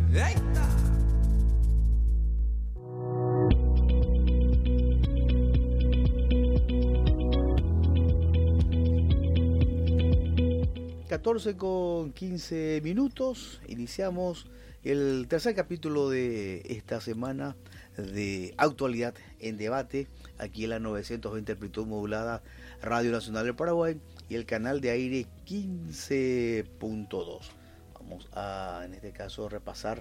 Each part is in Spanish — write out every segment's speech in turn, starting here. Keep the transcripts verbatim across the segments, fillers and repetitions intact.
Ahí está. catorce con quince minutos, iniciamos el tercer capítulo de esta semana de Actualidad en Debate, aquí en la novecientos veinte amplitud modulada Radio Nacional del Paraguay y el canal de aire quince punto dos. Vamos a, en este caso, repasar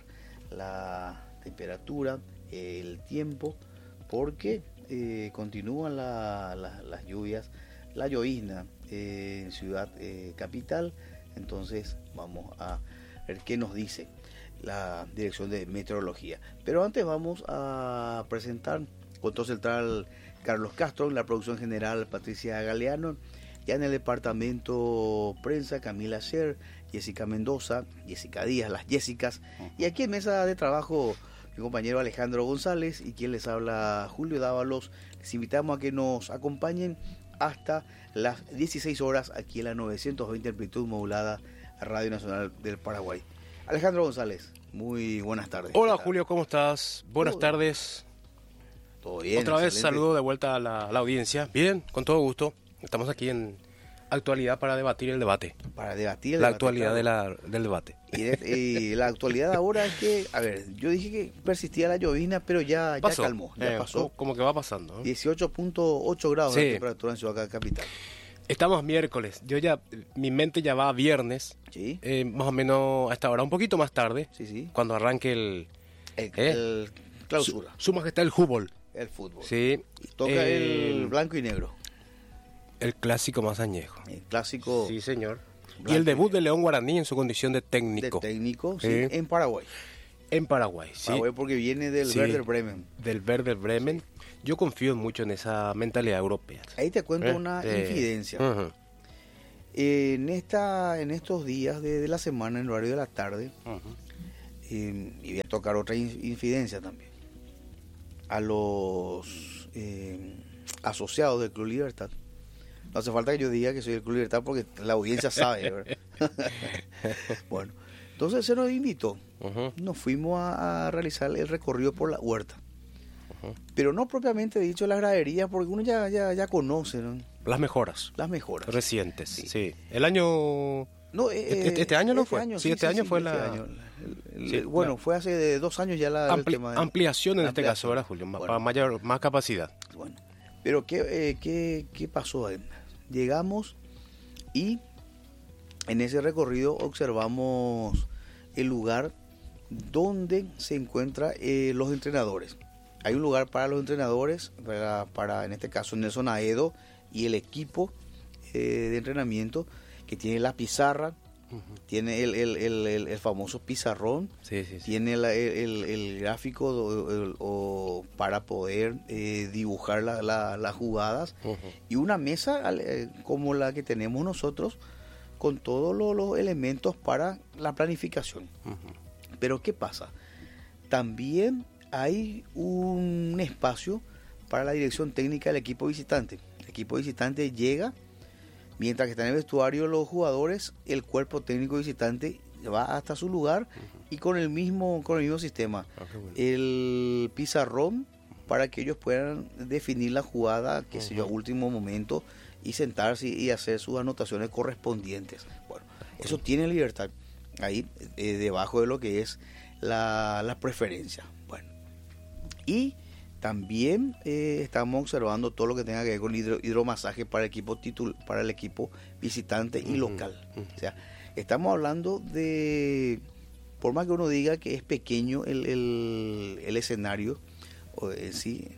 la temperatura, el tiempo, porque eh, continúan la, la, las lluvias, la llovizna eh, en Ciudad eh, Capital. Entonces vamos a ver qué nos dice la Dirección de Meteorología. Pero antes vamos a presentar control central Carlos Castro, la producción general Patricia Galeano, ya en el departamento prensa Camila Sher, Jessica Mendoza, Jessica Díaz, las Jessicas, y aquí en mesa de trabajo mi compañero Alejandro González y quien les habla Julio Dávalos. Les invitamos a que nos acompañen hasta las dieciséis horas aquí en la novecientos veinte amplitud modulada Radio Nacional del Paraguay. Alejandro González, muy buenas tardes. Hola Julio, ¿cómo estás? Buenas todo, tardes. Todo bien. Otra vez excelente. saludo de vuelta a la, a la audiencia. Bien, con todo gusto. Estamos aquí en actualidad para debatir el debate. Para debatir el la debate, actualidad claro. de la, del debate. Y, de, y la actualidad ahora es que, a ver, yo dije que persistía la llovizna, pero ya, Pasó. ya calmó, ya Eh, pasó. Como, como que va pasando, ¿no? dieciocho punto ocho grados Sí. de temperatura en Ciudad Capital. Estamos miércoles. Yo ya, mi mente ya va a viernes. Sí, Eh, más o menos a esta hora, un poquito más tarde. sí, sí. Cuando arranque el... El, ¿Eh? el clausura, Su, su majestad el fútbol. el fútbol. Sí. Y toca Eh, el blanco y negro, El clásico más añejo. el clásico Sí, señor. blanco Y el debut y de León Guaraní en su condición de de técnico. técnico, sí, Sí. en Paraguay. En Paraguay, sí. Paraguay porque viene del Sí. Werder Bremen. Del Werder Bremen. Yo confío mucho en esa mentalidad europea. Ahí te cuento Eh, una eh, infidencia. ujú, En esta, en estos días de, de la semana, en el horario de la tarde, ujú. eh, y voy a tocar otra in- infidencia también. A los eh, asociados del Club Libertad. No hace falta que yo diga que soy del Club Libertad porque la audiencia sabe, ¿verdad? Bueno, entonces se nos invitó. Ujú. Nos fuimos a, a realizar el recorrido por la huerta. Ujú. Pero no propiamente dicho las graderías, porque uno ya, ya, ya conoce, ¿no?, Las mejoras las mejoras. recientes. Sí. Sí. El año... No, eh, ¿Este- este año no fue? año, Sí, este año fue este la- año. El- el- Sí, bueno, la- fue hace de dos años ya la, el ampli- tema de- ampliación en la este caso, ampliación. ¿verdad, Julio? Ma- Bueno. Para mayor, más capacidad. Bueno, pero ¿qué, eh, qué, qué pasó ahí? Llegamos y en ese recorrido observamos el lugar donde se encuentran eh, los entrenadores. Hay un lugar para los entrenadores, para, para en este caso Nelson Aedo y el equipo eh, de entrenamiento, que tiene la pizarra, Ujú. tiene el, el, el, el, el famoso pizarrón, Sí, sí, sí. tiene la- el, el- el gráfico o- o- o para poder eh, dibujar la- la- las jugadas, Ujú. y una mesa al- eh, como la que tenemos nosotros con todos lo- los elementos para la planificación. Ujú. Pero ¿qué pasa? También hay un espacio para la dirección técnica del equipo visitante. El equipo visitante llega, mientras que está en el vestuario los jugadores, el cuerpo técnico visitante va hasta su lugar y con el mismo, con el mismo sistema. Ah, qué bueno. El pizarrón para que ellos puedan definir la jugada, qué sé yo, a Ujú. último momento, y sentarse y hacer sus anotaciones correspondientes. Bueno, eso tiene libertad ahí eh, debajo de lo que es la, la preferencia. Bueno, y también eh, estamos observando todo lo que tenga que ver con hidro, hidromasaje para el equipo titul, para el equipo visitante y Ujú, local. ujú. O sea, estamos hablando de, por más que uno diga que es pequeño el, el, el escenario, o, eh, sí,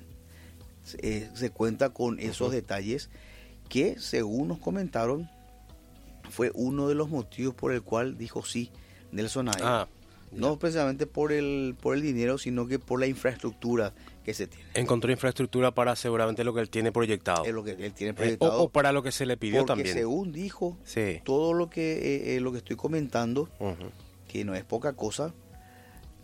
se, se cuenta con esos Ujú. detalles que, según nos comentaron, fue uno de los motivos por el cual dijo sí Nelson Aedo. Ah, No precisamente por el por el dinero, sino que por la infraestructura que se tiene. encontró infraestructura para seguramente lo que él tiene proyectado. Es lo que él tiene Eh, proyectado. o, o para lo que se le pidió porque también. según dijo, Sí. todo lo que eh, eh, lo que estoy comentando, Ujú. que no es poca cosa,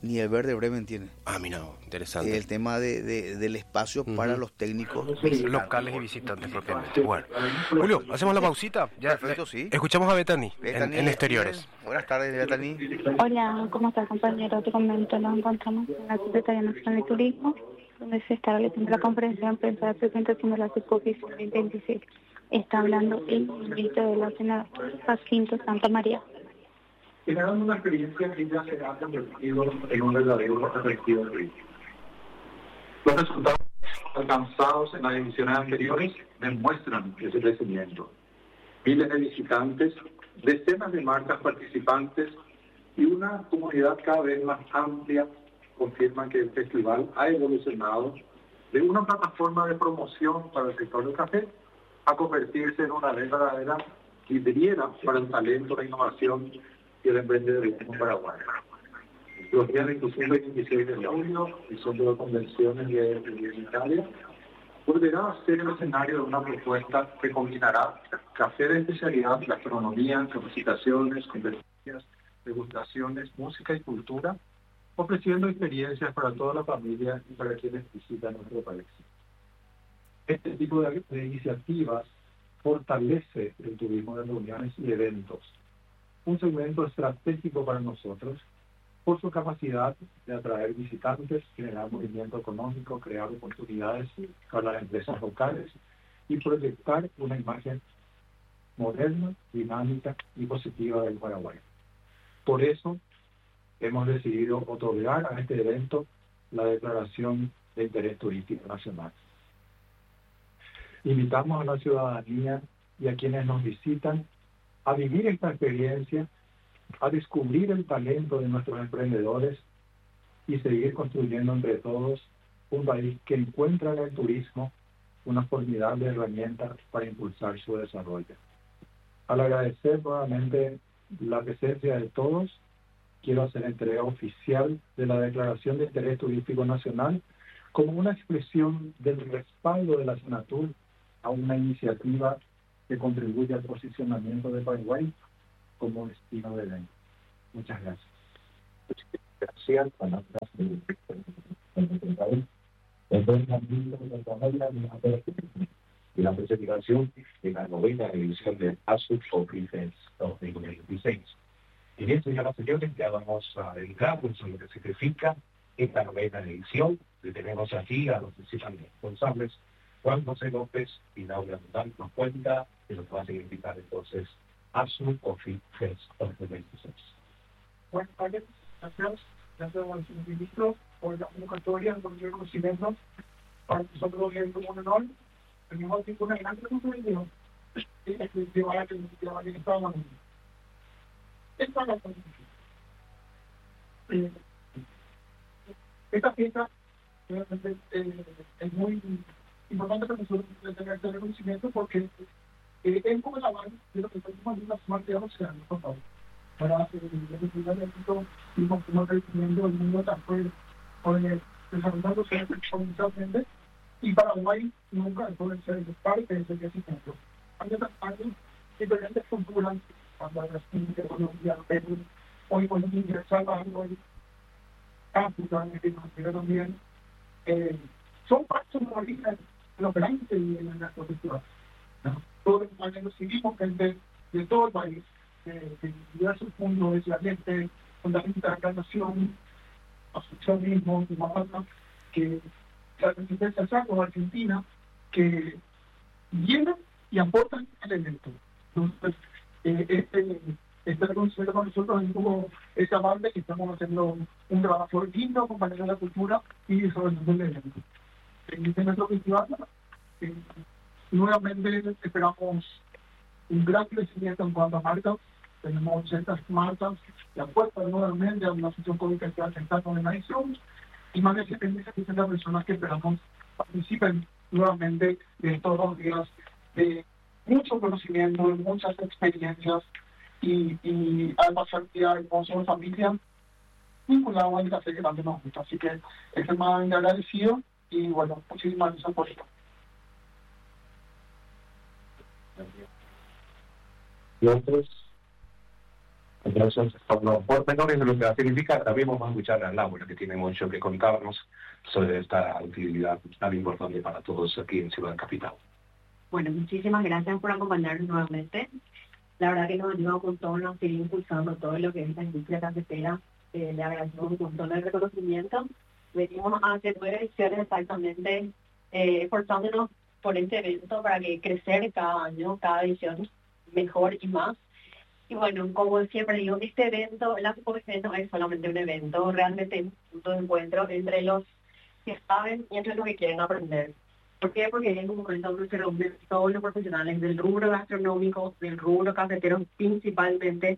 ni el Verde Bremen tiene. Ah, mira, interesante. El tema de, de, del espacio uh-huh. para los técnicos locales y visitantes propiamente. Bueno, Julio, hacemos la pausita. Ya, perfecto, sí. Escuchamos a Bethany, Bethany en, en exteriores. Bien. Buenas tardes, Bethany. Hola, ¿cómo estás, compañero? Te comento, nos encontramos en la Secretaría Nacional de Turismo, donde se está realizando la conferencia de prensa de presentación de la Secopis veinte veintiséis. Está hablando el ministro de la Senadora, Jacinto Santa María. Generando una experiencia que ya se ha convertido en un verdadero atractivo turístico. Los resultados alcanzados en las ediciones anteriores demuestran ese crecimiento. Miles de visitantes, decenas de marcas participantes y una comunidad cada vez más amplia confirman que el festival ha evolucionado de una plataforma de promoción para el sector del café a convertirse en una verdadera vidriera para el talento, la innovación y el emprendedorismo paraguayo. Los días veinticinco y veintiséis de julio, el Centro de Convenciones de, de Italia, volverá a ser el escenario de una propuesta que combinará café de especialidad, gastronomía, capacitaciones, conferencias, degustaciones, música y cultura, ofreciendo experiencias para toda la familia y para quienes visitan nuestro país. Este tipo de, de iniciativas fortalece el turismo de reuniones y eventos, un segmento estratégico para nosotros por su capacidad de atraer visitantes, generar movimiento económico, crear oportunidades para las empresas locales y proyectar una imagen moderna, dinámica y positiva del Paraguay. Por eso hemos decidido otorgar a este evento la declaración de interés turístico nacional. Invitamos a la ciudadanía y a quienes nos visitan a vivir esta experiencia, a descubrir el talento de nuestros emprendedores y seguir construyendo entre todos un país que encuentra en el turismo una formidable herramienta para impulsar su desarrollo. Al agradecer nuevamente la presencia de todos, quiero hacer entrega oficial de la Declaración de Interés Turístico Nacional como una expresión del respaldo de la Senatur a una iniciativa que contribuye al posicionamiento de Paraguay como destino de evento. Muchas gracias. Gracias. Y la presentación de la novena edición de ASUR Conference dos mil veintiséis. En esto, ya los señores, ya vamos a dedicar pues, a lo que significa esta novena edición. Le tenemos aquí a los principales responsables, Juan José López y Laura Mundán, nos cuenta de lo que va a significar entonces ASUR Coffee Fest dos mil veintiséis. Buenas tardes, gracias, gracias a los ministros por la convocatoria, por el reconocimiento. Para nosotros es un honor, tenemos una gran responsabilidad de llevar a que esta esta es la constitución. Eh, esta fiesta realmente eh, es muy importante para nosotros tener este reconocimiento porque eh, es como la base de lo que estamos en la Smart de Océano, por favor. Para que el éxito y continuar creciendo el mundo también puede desarrollándose exponencialmente y Paraguay nunca puede ser parte de ese crecimiento. Hay otras partes, diferentes culturas, cuando Brasil, Colombia, Perú, hoy Bolivia, Salvador, África, Argentina también, eh, son partes de origen lo grande de la gastrocultura. ¿No? Todos los compañeros seguimos gente de todo el país, de, de diversos puntos de la gente, fundamental la nación, asociacionismo, humanos, que la resistencia al saco de Argentina, que vienen y aportan elementos. Entonces, eh, este, este reconocimiento con nosotros es como esa banda que estamos haciendo un trabajo lindo, acompañando la cultura y desarrollando el elemento. En nuestro festival, eh, nuevamente esperamos un gran crecimiento en cuanto a marcas. Tenemos ochenta marcas que apuestan nuevamente a una asociación pública que está sentando en la edición y más de setenta personas que esperamos participen nuevamente de todos los días de mucho conocimiento, de muchas experiencias y, y además cantidad de cosas de familia vinculado al café que tanto nos gusta. Así que extremadamente agradecido y bueno, muchísimas gracias por esto. Nosotros Entonces, por, por menores de lo que va a significar, también vamos a escuchar a Laura, que tiene mucho que contarnos sobre esta actividad tan importante para todos aquí en Ciudad Capital. Bueno, muchísimas gracias por acompañarnos nuevamente. La verdad que nos ayuda un montón, nos sigue impulsando todo lo que es la industria cafetera. Eh, le agradecemos un montón el reconocimiento. Venimos a hacer nueve ediciones exactamente, eh, esforzándonos por este evento para que crecer cada año, cada edición mejor y más. Y bueno, como siempre digo, este evento, el ASUCOFI no es solamente un evento, realmente es un punto de encuentro entre los que saben y entre los que quieren aprender. ¿Por qué? Porque es un momento donde se reúnen todos los profesionales del rubro gastronómico, del rubro cafetero principalmente,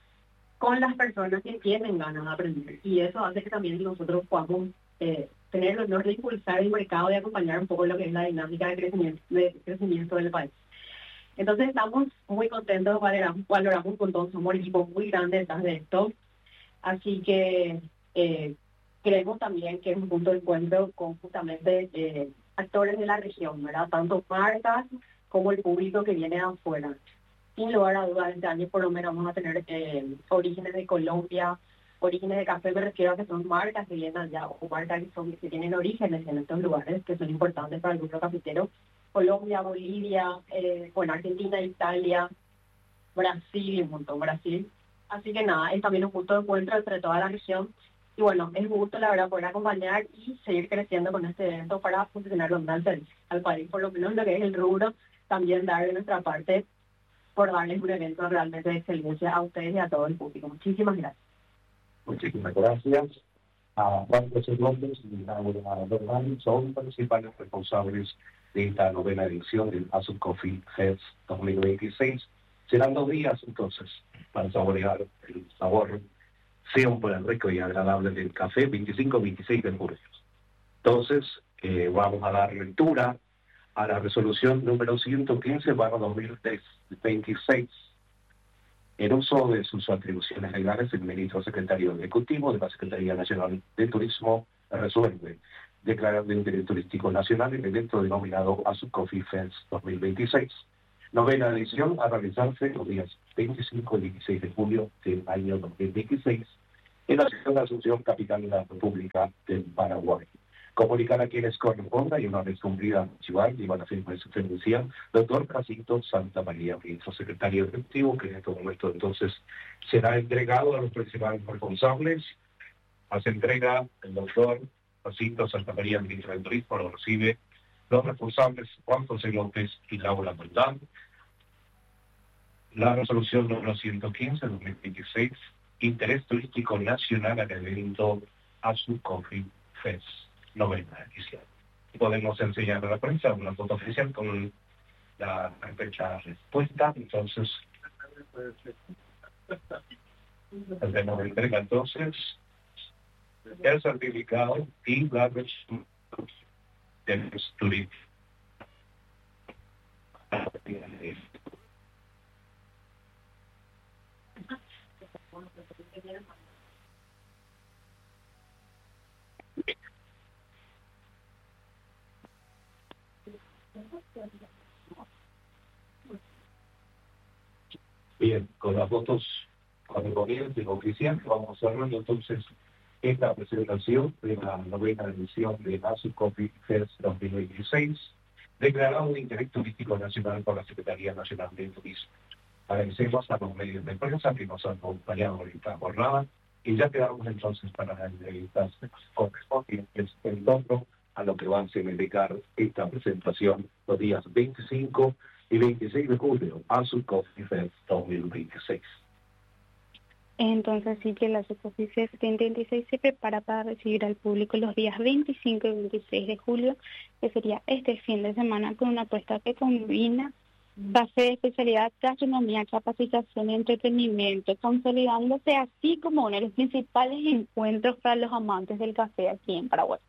con las personas que tienen ganas de aprender. Y eso hace que también nosotros podamos eh, tener el honor de impulsar el mercado y acompañar un poco lo que es la dinámica de crecimiento, de crecimiento del país. Entonces estamos muy contentos, valoramos, valoramos con todos, somos un equipo muy grande detrás de esto. Así que eh, creemos también que es un punto de encuentro con justamente eh, actores de la región, ¿verdad? Tanto marcas como el público que viene de afuera. Sin lugar a dudas, este año por lo menos vamos a tener eh, orígenes de Colombia, orígenes de café, me refiero a que son marcas que vienen allá, o marcas que, son, que tienen orígenes en estos lugares, que son importantes para el grupo cafetero. Colombia, Bolivia, eh, bueno, Argentina, Italia, Brasil, un montón, Brasil. Así que nada, es también un punto de encuentro entre toda la región. Y bueno, es un gusto, la verdad, poder acompañar y seguir creciendo con este evento para funcionar lo más al país, por lo menos lo que es el rubro, también dar de nuestra parte por darles un evento realmente de excelencia a ustedes y a todo el público. Muchísimas gracias. Muchísimas gracias a Juan José López y a Laura Dorval, son principales responsables de esta novena edición del ASUCOFI Fest dos mil veintiséis. Serán dos días entonces para saborear el sabor siempre rico y agradable del café, veinticinco y veintiséis de julio. Entonces, eh, vamos a dar lectura a la resolución número ciento quince barra dos mil veintiséis. En uso de sus atribuciones legales, el ministro secretario ejecutivo de la Secretaría Nacional de Turismo resuelve declarar de interés turístico nacional el evento denominado ASUCOFI Fest dos mil veintiséis. Novena edición a realizarse los días veinticinco y veintiséis de julio del año dos mil veintiséis en la ciudad de Asunción, capital de la República del Paraguay. Comunicar a quienes corresponda y una vez cumplida archivar y van a firma de su credencial, doctor Jacinto Santa María, ministro secretario ejecutivo, que en este momento entonces será entregado a los principales responsables. Hace entrega el doctor Jacinto Santa María, ministro del Turismo, lo recibe los responsables Juan José López y Laura Moldán. La resolución número ciento quince de dos mil veintiséis, interés turístico nacional al evento ASUCOFI Fest, novena edición. Podemos enseñar a la prensa una foto oficial con la fecha respuesta, entonces tenemos entrega entonces el certificado y la resolución del turismo. Bien, con las fotos correspondientes oficiales vamos cerrando entonces esta presentación de la novena edición de ASUCOFI Fest dos mil veintiséis, declarado de interés turístico nacional por la Secretaría Nacional de Turismo. Agradecemos a los medios de prensa que nos han acompañado en esta jornada y ya quedamos entonces para las entrevistas correspondientes en torno a lo que va a significar esta presentación los días veinticinco y veintiséis de julio, ASUCOFI Fest dos mil veintiséis. Entonces sí que la ASUCOFI Fest dos mil veintiséis se prepara para recibir al público los días veinticinco y veintiséis de julio, que sería este fin de semana, con una apuesta que combina café de especialidad, gastronomía, capacitación y entretenimiento, consolidándose así como uno de los principales encuentros para los amantes del café aquí en Paraguay.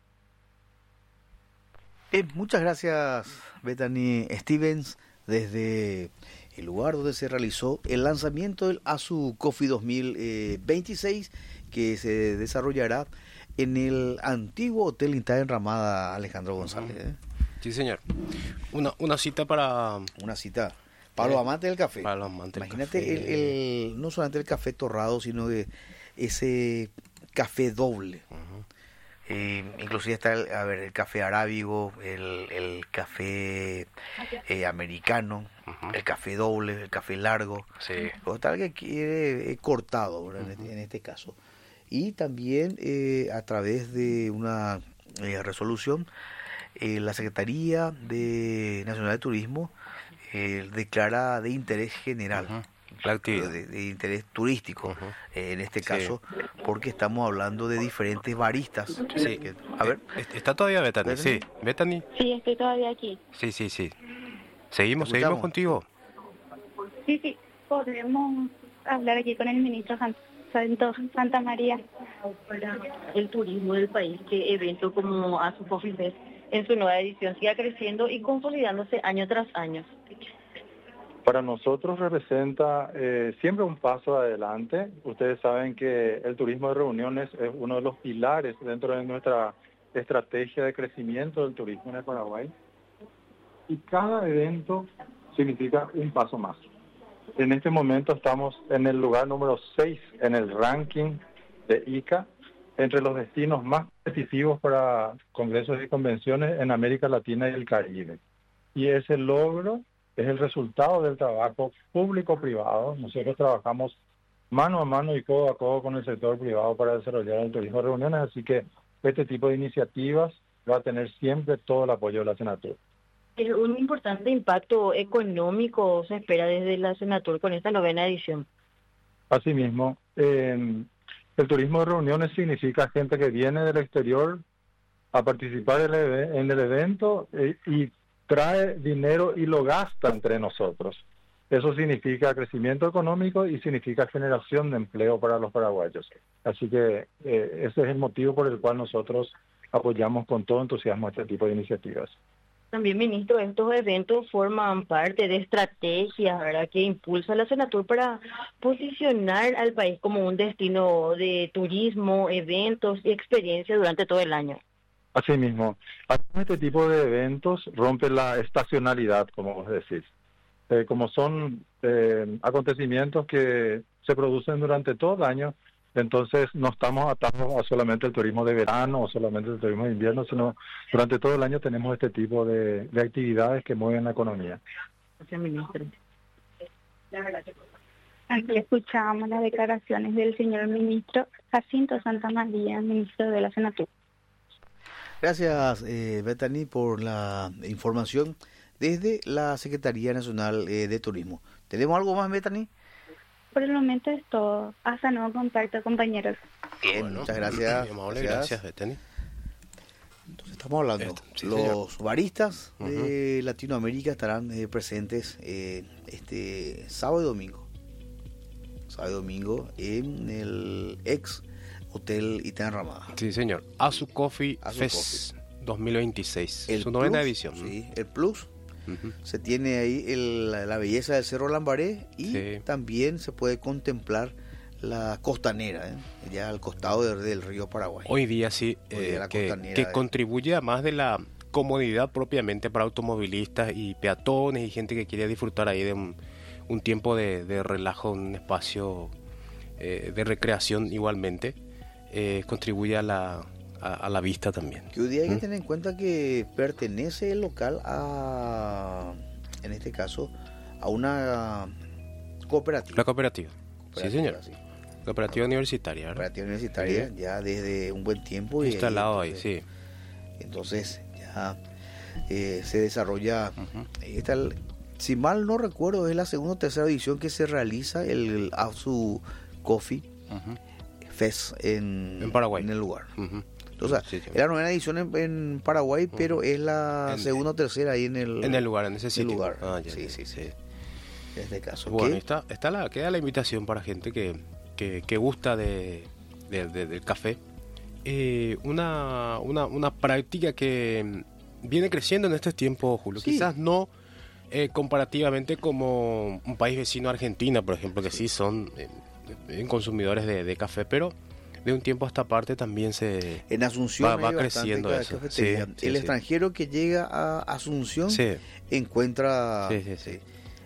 Eh, muchas gracias, Bethany Stevens, desde el lugar donde se realizó el lanzamiento del ASUCOFI dos mil veintiséis, que se desarrollará en el antiguo Hotel Intá en Ramada, Alejandro González. ¿eh? Sí, señor. Una, una cita para... Una cita Para los amantes del café. Para los amantes del Imagínate café. El, el, no solamente el café torrado, sino de ese café doble. Ujú. Eh, inclusive está el, a ver, el café arábigo, el, el café eh, americano, Ujú. el café doble, el café largo, Sí. o tal que quiere eh, cortado, ¿verdad? en, este, en este caso. Y también eh, a través de una eh, resolución, eh, la Secretaría de Nacional de Turismo eh, declara de interés general. Ujú. La actividad. De, de interés turístico, Ujú. eh, en este Sí. caso, porque estamos hablando de diferentes baristas. Sí. Que- a ver, Eh, ¿Está todavía Bethany? ¿Bethany? Sí. Bethany. Sí, estoy todavía aquí. Sí, sí, sí. Seguimos, Te seguimos escuchamos. contigo. Sí, sí, podemos hablar aquí con el ministro San- Santos Santa María. Para el turismo del país, que eventos como ASU Coffee Fest en su nueva edición siga creciendo y consolidándose año tras año. Para nosotros representa eh, siempre un paso adelante. Ustedes saben que el turismo de reuniones es uno de los pilares dentro de nuestra estrategia de crecimiento del turismo en el Paraguay. Y cada evento significa un paso más. En este momento estamos en el lugar número seis en el ranking de I C A, entre los destinos más competitivos para congresos y convenciones en América Latina y el Caribe. Y ese logro es el resultado del trabajo público-privado. Nosotros trabajamos mano a mano y codo a codo con el sector privado para desarrollar el turismo de reuniones, así que este tipo de iniciativas va a tener siempre todo el apoyo de la Senatur. Es un importante impacto económico se espera desde la Senatur con esta novena edición. Asimismo, eh, el turismo de reuniones significa gente que viene del exterior a participar en el, eve- en el evento eh, y trae dinero y lo gasta entre nosotros. Eso significa crecimiento económico y significa generación de empleo para los paraguayos. Así que eh, ese es el motivo por el cual nosotros apoyamos con todo entusiasmo este tipo de iniciativas. También, ministro, estos eventos forman parte de estrategias, ¿verdad?, que impulsa la Senatur para posicionar al país como un destino de turismo, eventos y experiencias durante todo el año. Asimismo, este tipo de eventos rompe la estacionalidad, como vos decís. Eh, como son eh, acontecimientos que se producen durante todo el año, entonces no estamos atados a solamente el turismo de verano o solamente el turismo de invierno, sino durante todo el año tenemos este tipo de, de actividades que mueven la economía. Gracias, ministro. Aquí escuchábamos las declaraciones del señor ministro Jacinto Santa María, ministro de la Senatur. gracias eh, Bethany por la información desde la Secretaría Nacional eh, de Turismo. ¿Tenemos algo más, Bethany? Por el momento es todo. Hasta nuevo contacto, compañeros. Bien, Bueno, muchas gracias. muy amable, gracias, Bethany. Entonces estamos hablando, Esto, sí, los señor. baristas de Latinoamérica estarán eh, presentes eh, este sábado y domingo. Sábado y domingo en el ex Hotel Itán Ramada. Sí, señor. Asu Coffee Asu Fest dos mil veintiséis. El Su novena plus, edición. Sí, el plus. Ujú. Se tiene ahí el- la, la belleza del Cerro Lambaré y Sí. también se puede contemplar la costanera, ¿eh? ya al costado de- del río Paraguay. Hoy día sí, Hoy día eh, la que, costanera que de- contribuye además de la comodidad propiamente para automovilistas y peatones y gente que quiere disfrutar ahí de un, un tiempo de, de relajo, un espacio eh, de recreación igualmente, eh, contribuye a la, a, a la vista también. Que hoy día hay que ¿Mm? tener en cuenta que pertenece el local a, en este caso, a una cooperativa. La cooperativa. Sí, señor. sí. Cooperativa universitaria, ¿verdad? Cooperativa universitaria Sí. ya desde un buen tiempo. y Instalado ahí, entonces- sí. Entonces ya eh, se desarrolla. Ujú. Esta, el- si mal no recuerdo, es la segunda o tercera edición que se realiza el, el Asu Coffee Ujú. Fest en, En Paraguay. en el lugar. Ujú. Entonces, Sí, sí. es la novena edición en, en Paraguay, pero es la En- segunda o tercera ahí en el, En el lugar, en ese en el sitio. lugar. Ah, ya, sí, ya, sí, sí, En este caso. Bueno, ¿Qué? está, está la, queda la invitación para gente que, que, que gusta de, de- de- del café. Eh, una, una, una práctica que viene creciendo en estos tiempos, Julio. Sí. Quizás no eh, comparativamente como un país vecino, Argentina, por ejemplo, que sí, son eh, eh, consumidores de, de café, pero de un tiempo a esta parte también se... En Asunción Va- va hay bastante creciendo ca- eso. cafetería. Sí, sí, el sí. extranjero que llega a Asunción Sí. encuentra Sí, sí, sí. sí,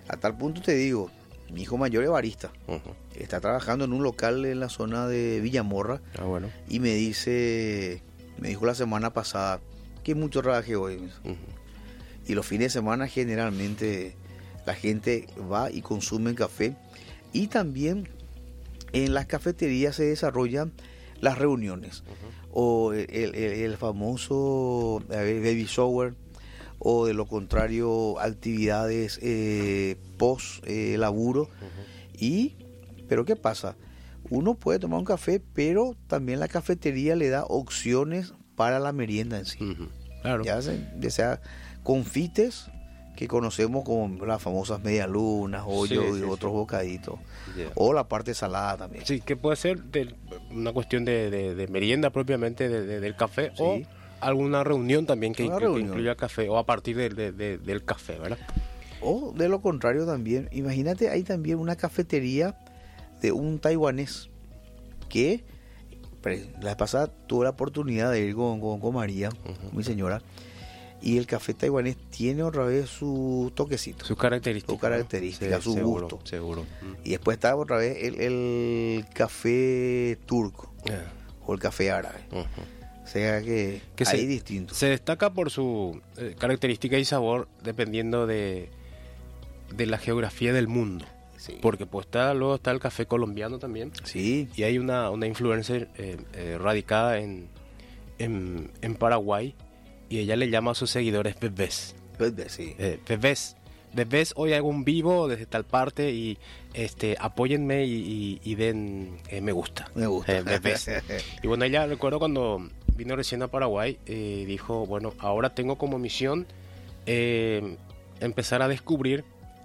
A tal punto te digo, mi hijo mayor es barista. Uh-huh. Está trabajando en un local en la zona de Villamorra. Ah, bueno. Y me dice, me dijo la semana pasada que mucho trabajé hoy. Uh-huh. Y los fines de semana generalmente la gente va y consume café. Y también en las cafeterías se desarrollan las reuniones. Uh-huh. O el, el, el famoso baby shower. O de lo contrario, actividades eh, post eh, laburo. Uh-huh. Y, pero ¿qué pasa? Uno puede tomar un café, pero también la cafetería le da opciones para la merienda en sí. Uh-huh. Claro. Ya sea, ya sea confites, que conocemos como las famosas medialunas, hoyos sí, sí, y otros sí. bocaditos. Yeah. O la parte salada también. Sí, que puede ser de, una cuestión de, de, de merienda propiamente de, de, del café, sí. o alguna reunión también que, inclu- reunión. que incluya café, o a partir de, de, de, del café, ¿verdad? O de lo contrario también, imagínate, hay también una cafetería de un taiwanés que la vez pasada tuve la oportunidad de ir con, con, con María, uh-huh. mi señora, y el café taiwanés tiene otra vez su toquecito, sus características, su, característica, sí, su seguro, gusto. Seguro. Y después está otra vez el, el café turco, yeah. o el café árabe. Uh-huh. O sea que, que hay se, distintos. Se destaca por su eh, característica y sabor dependiendo de, de la geografía del mundo. Sí. Porque pues está, luego está el café colombiano también. Sí. Y hay una, una influencer eh, eh, radicada en, en, en Paraguay y ella le llama a sus seguidores bebés. Bebés, sí. Eh, bebés. Bebés, hoy hago un vivo desde tal parte y este apóyenme y, y, y den eh, me gusta. Me gusta. Eh, bebés. Y bueno, ella recuerdo cuando vino recién a Paraguay, eh, dijo, bueno, ahora tengo como misión eh, empezar a descubrir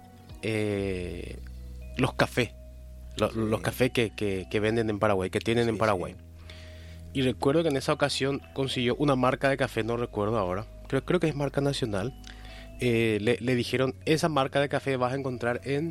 eh, los cafés, los, sí. los cafés que, que, que venden en Paraguay, que tienen sí, en Paraguay. Sí. Y recuerdo que en esa ocasión consiguió una marca de café, no recuerdo ahora, creo, creo que es marca nacional. Eh, le, le dijeron, esa marca de café vas a encontrar en...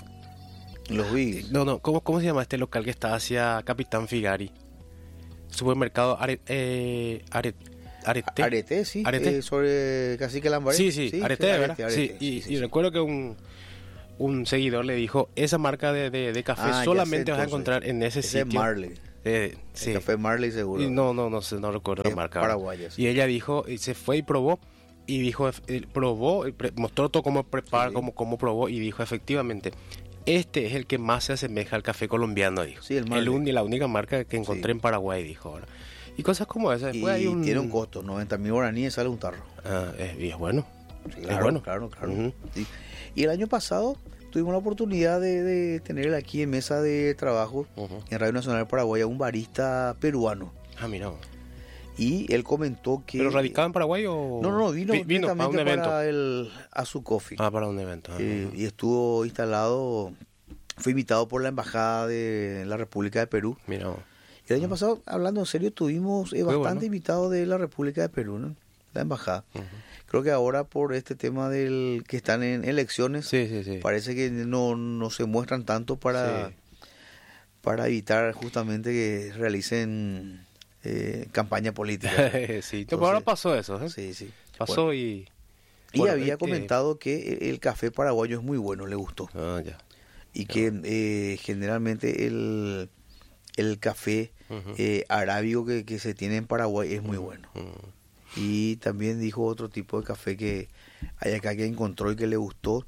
Los Biggs. No, no, ¿cómo, ¿cómo se llama este local que está hacia Capitán Figari? Supermercado Are, eh, Are, Arete. Arete, sí. Arete. Eh, sobre Cacique Lambaré. Sí, sí, sí, Arete, ¿verdad? Arete, Arete, sí, y, sí, sí, y sí. recuerdo que un, un seguidor le dijo, esa marca de, de, de café ah, solamente sé, vas a encontrar en ese, ese sitio. Es Marley. Eh, sí. El café Marley seguro. Y no, no, no sé, no recuerdo es la marca. Paraguaya, sí. Y ella dijo, y se fue y probó. Y dijo, eh, probó, pre, mostró todo cómo prepara, sí. cómo, cómo probó y dijo, efectivamente, este es el que más se asemeja al café colombiano, dijo. Sí, el el un, la única marca que encontré sí. en Paraguay, dijo ahora. Y cosas como esas. Y hay un... tiene un costo, noventa mil guaraníes sale un tarro. Ah, es, y es bueno. Sí, claro, es bueno. Claro, claro. Uh-huh. Sí. Y el año pasado tuvimos la oportunidad de, de tener aquí en mesa de trabajo, uh-huh. en Radio Nacional de Paraguay, a un barista peruano. Ah, mira. Y él comentó que... ¿Pero radicado en Paraguay o...? No, no, no, vino, v- vino para un evento. Para el Azu Coffee. Ah, para un evento. Ah, eh, uh-huh. Y estuvo instalado, fue invitado por la Embajada de la República de Perú. Mira. El año uh-huh. pasado, hablando en serio, tuvimos eh, bastante bueno. invitados de la República de Perú, ¿no? La Embajada. Uh-huh. Creo que ahora por este tema del que están en elecciones, sí, sí, sí. parece que no, no se muestran tanto para, sí. para evitar justamente que realicen... Eh, campaña política. sí, entonces, ahora pasó eso, ¿eh? Sí, sí. Pasó bueno. y... Y bueno, había comentado que... que el café paraguayo es muy bueno, le gustó. Ah, ya. Y ya. que eh, generalmente el, el café uh-huh. eh, arábigo que, que se tiene en Paraguay es muy bueno. Uh-huh. Y también dijo otro tipo de café que hay acá que encontró y que le gustó.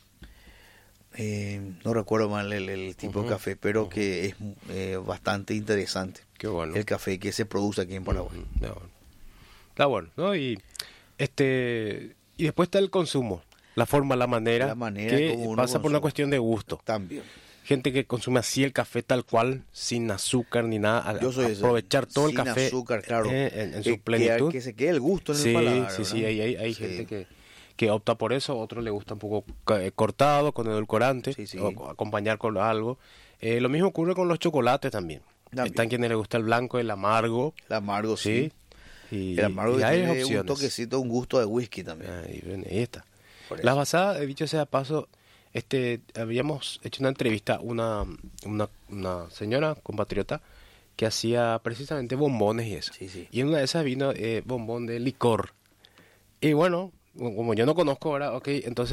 Eh, no recuerdo mal el, el tipo uh-huh. de café, pero uh-huh. que es eh, bastante interesante. Qué bueno. El café que se produce aquí en Paraguay. Uh-huh. Está bueno. Está bueno, ¿no? Y este y después está el consumo, la forma, la manera, la manera que como pasa por una cuestión de gusto. También. Gente que consume así el café tal cual, sin azúcar ni nada, Yo soy aprovechar ese. todo sin el café azúcar, claro. eh, en, en que, su plenitud. Que, que se quede el gusto en sí, el paladar. Sí, ¿verdad? sí, hay, hay, hay sí. gente que, que opta por eso, a otros le gusta un poco cortado, con edulcorante, sí, sí. o acompañar con algo. Eh, lo mismo ocurre con los chocolates también. también. Están quienes les gusta el blanco, el amargo. El amargo, sí. sí. Y, el amargo y tiene hay opciones. un toquecito, un gusto de whisky también. Ah, y bueno, ahí está. Las basadas, dicho sea paso, este, habíamos hecho una entrevista a una, una, una señora compatriota que hacía precisamente bombones y eso. Sí, sí. Y en una de esas vino eh, bombón de licor. Y bueno, como yo no conozco ahora, ok, entonces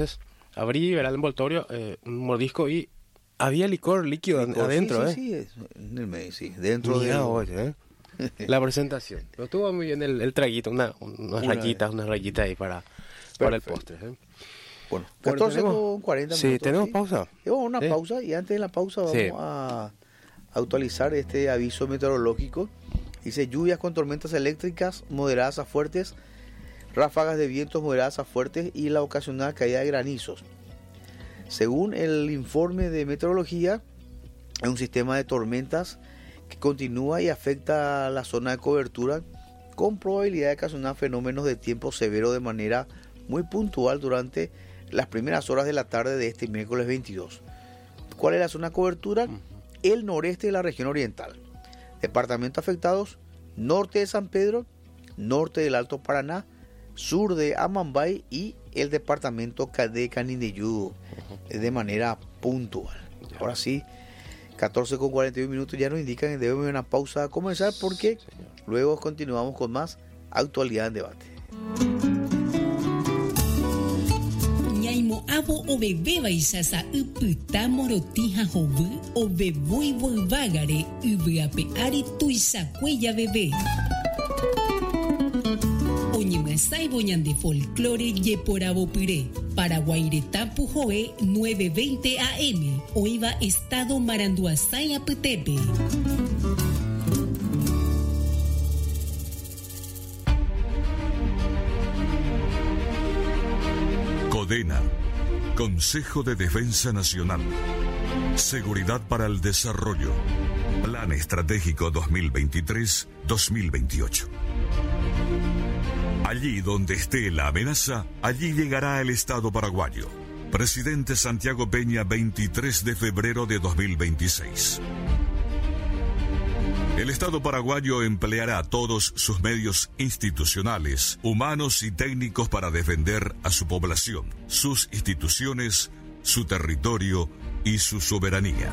Abrí, era el envoltorio, eh, un mordisco y había licor líquido licor, adentro, sí, ¿eh? Sí, sí, en el medio, sí, dentro de... Oye, ¿eh? La presentación. Pero estuvo muy bien el, el traguito, una, unas una rayitas, unas rayitas ahí para, para el postre, ¿eh? Bueno, catorce con cuarenta minutos. Sí, tenemos ¿sí? pausa. Llevamos una ¿Sí? pausa y antes de la pausa vamos sí. a actualizar este aviso meteorológico. Dice lluvias con tormentas eléctricas moderadas a fuertes, ráfagas de vientos moderadas a fuertes y la ocasional caída de granizos. Según el informe de meteorología, es un sistema de tormentas que continúa y afecta a la zona de cobertura con probabilidad de ocasionar fenómenos de tiempo severo de manera muy puntual durante las primeras horas de la tarde de este miércoles veintidós. ¿Cuál es la zona de cobertura? El noreste de la región oriental. Departamentos afectados: norte de San Pedro, norte del Alto Paraná, sur de Amambay y el departamento de Canindeyú de manera puntual. Ahora sí, catorce con cuarenta y uno minutos ya nos indican que debemos una pausa a comenzar porque luego continuamos con más actualidad en debate. Ñaimo abo o bebé baisasa uputa morotija jovu o bebui volvagare ubeape ari tuisa cuella bebé. Oñemasai boñan de folclore yeporabo puré. Paraguairetapu joe nueve veinte A M. Oiva estado Maranduasay Aputepe. CODENA, Consejo de Defensa Nacional. Seguridad para el Desarrollo. Plan Estratégico dos mil veintitrés a dos mil veintiocho. Allí donde esté la amenaza, allí llegará el Estado paraguayo. Presidente Santiago Peña, veintitrés de febrero de dos mil veintiséis. El Estado paraguayo empleará todos sus medios institucionales, humanos y técnicos para defender a su población, sus instituciones, su territorio y su soberanía.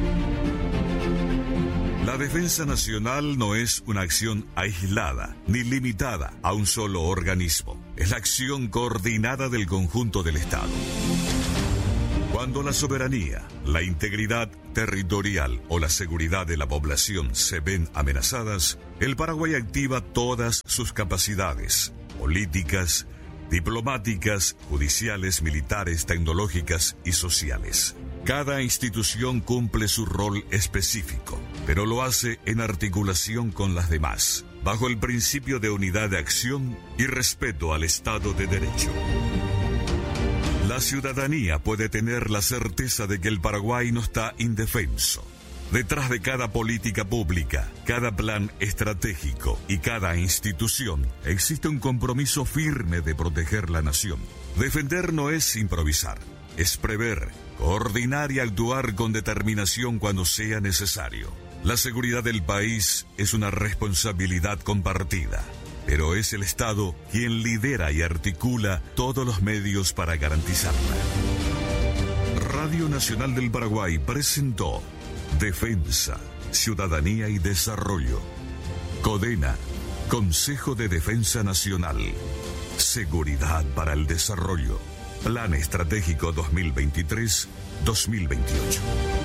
La defensa nacional no es una acción aislada ni limitada a un solo organismo. Es la acción coordinada del conjunto del Estado. Cuando la soberanía, la integridad territorial o la seguridad de la población se ven amenazadas, el Paraguay activa todas sus capacidades políticas, diplomáticas, judiciales, militares, tecnológicas y sociales. Cada institución cumple su rol específico, pero lo hace en articulación con las demás, bajo el principio de unidad de acción y respeto al Estado de Derecho. La ciudadanía puede tener la certeza de que el Paraguay no está indefenso. Detrás de cada política pública, cada plan estratégico y cada institución existe un compromiso firme de proteger la nación. Defender no es improvisar, es prever, coordinar y actuar con determinación cuando sea necesario. La seguridad del país es una responsabilidad compartida, pero es el Estado quien lidera y articula todos los medios para garantizarla. Radio Nacional del Paraguay presentó Defensa, Ciudadanía y Desarrollo. CODENA, Consejo de Defensa Nacional. Seguridad para el Desarrollo. Plan Estratégico dos mil veintitrés a dos mil veintiocho.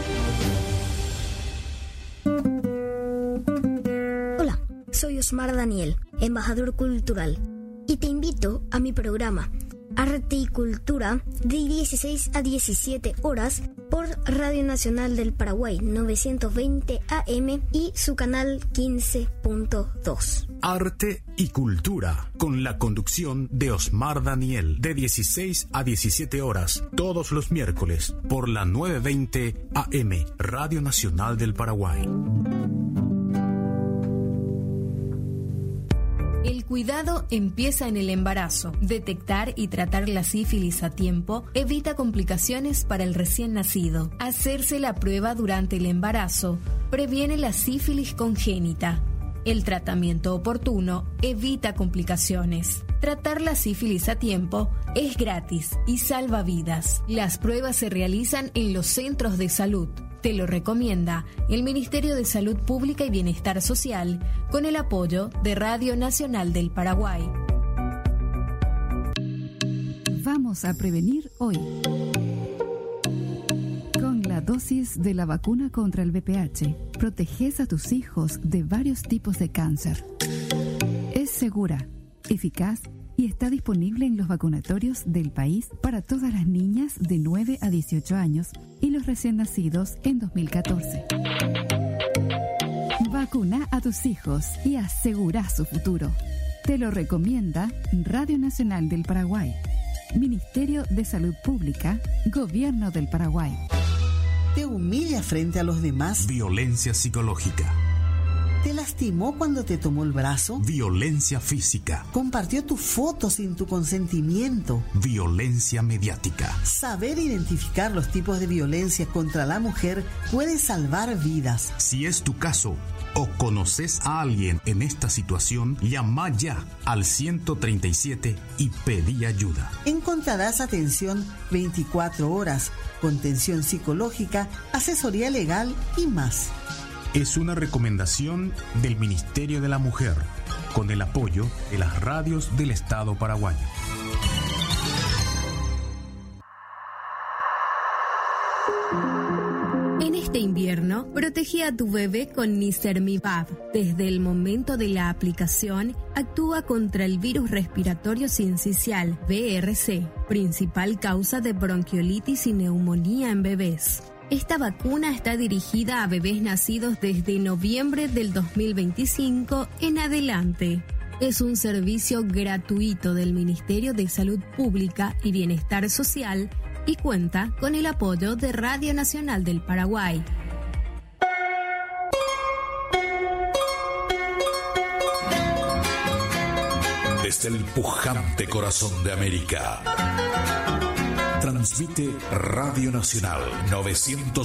Hola, soy Osmar Daniel, embajador cultural, y te invito a mi programa Arte y Cultura de dieciséis a diecisiete horas por Radio Nacional del Paraguay novecientos veinte A M y su canal quince punto dos. Arte y Cultura, con la conducción de Osmar Daniel, de dieciséis a diecisiete horas, todos los miércoles, por la novecientos veinte A M, Radio Nacional del Paraguay. El cuidado empieza en el embarazo. Detectar y tratar la sífilis a tiempo evita complicaciones para el recién nacido. Hacerse la prueba durante el embarazo previene la sífilis congénita. El tratamiento oportuno evita complicaciones. Tratar la sífilis a tiempo es gratis y salva vidas. Las pruebas se realizan en los centros de salud. Te lo recomienda el Ministerio de Salud Pública y Bienestar Social con el apoyo de Radio Nacional del Paraguay. Vamos Vamos a prevenir hoy. Con la dosis de la vacuna contra el V I H, proteges a tus hijos de varios tipos de cáncer. Es segura, eficaz y está disponible en los vacunatorios del país para todas las niñas de nueve a dieciocho años y los recién nacidos en dos mil catorce. Vacuna a tus hijos y asegura su futuro. Te lo recomienda Radio Nacional del Paraguay, Ministerio de Salud Pública, Gobierno del Paraguay. ¿Te humilla frente a los demás? Violencia psicológica. ¿Te lastimó cuando te tomó el brazo? Violencia física. ¿Compartió tu foto sin tu consentimiento? Violencia mediática. Saber identificar los tipos de violencia contra la mujer puede salvar vidas. Si es tu caso o conoces a alguien en esta situación, llama ya al ciento treinta y siete y pedí ayuda. Encontrarás atención veinticuatro horas, contención psicológica, asesoría legal y más. Es una recomendación del Ministerio de la Mujer, con el apoyo de las radios del Estado paraguayo. En este invierno, protege a tu bebé con Nisermivab. Desde el momento de la aplicación, actúa contra el virus respiratorio sincicial, V R C, principal causa de bronquiolitis y neumonía en bebés. Esta vacuna está dirigida a bebés nacidos desde noviembre del dos mil veinticinco en adelante. Es un servicio gratuito del Ministerio de Salud Pública y Bienestar Social y cuenta con el apoyo de Radio Nacional del Paraguay. Desde el pujante corazón de América, transmite Radio Nacional novecientos